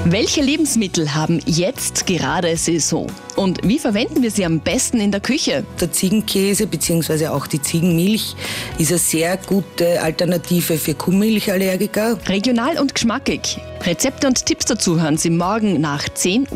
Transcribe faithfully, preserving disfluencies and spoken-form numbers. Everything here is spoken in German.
Welche Lebensmittel haben jetzt gerade Saison? Und wie verwenden wir sie am besten in der Küche? Der Ziegenkäse bzw. auch die Ziegenmilch ist eine sehr gute Alternative für Kuhmilchallergiker. Regional und geschmackig. Rezepte und Tipps dazu hören Sie morgen nach zehn Uhr.